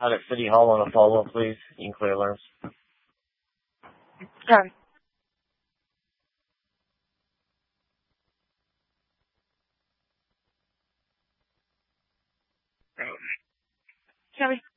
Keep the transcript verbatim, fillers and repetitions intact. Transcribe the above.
Out at City Hall on a follow-up, please. You can clear alarms. Sorry. Sorry.